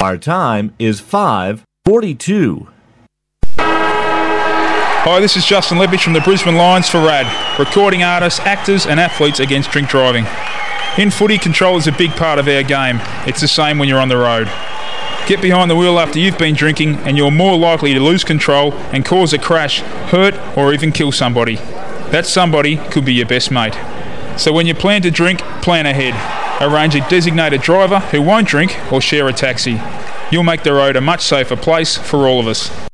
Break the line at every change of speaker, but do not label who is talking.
Our time is 5:42.
Hi, this is Justin Lepich from the Brisbane Lions for RAD, recording artists, actors and athletes against drink driving. In footy, control is a big part of our game. It's the same when you're on the road. Get behind the wheel after you've been drinking and you're more likely to lose control and cause a crash, hurt or even kill somebody. That somebody could be your best mate. So when you plan to drink, plan ahead. Arrange a designated driver who won't drink or share a taxi. You'll make the road a much safer place for all of us.